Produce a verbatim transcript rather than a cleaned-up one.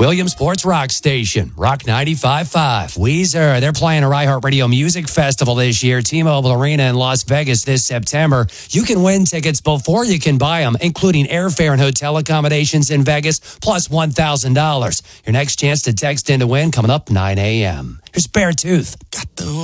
Williamsport's rock station, Rock ninety-five point five. Weezer, they're playing a iHeartRadio Music Festival this year, T-Mobile Arena in Las Vegas this September. You can win tickets before you can buy them, including airfare and hotel accommodations in Vegas, plus one thousand dollars. Your next chance to text in to win coming up nine a.m. Here's Beartooth. Got the